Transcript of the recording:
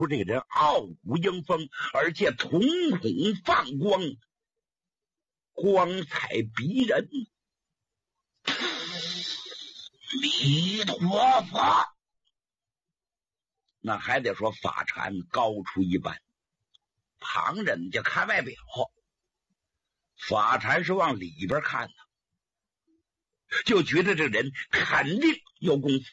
这个人傲骨迎风，而且瞳孔放光，光彩逼人。弥陀佛，那还得说法禅高出一般。旁人就看外表，法禅是往里边看的，就觉得这人肯定有功夫。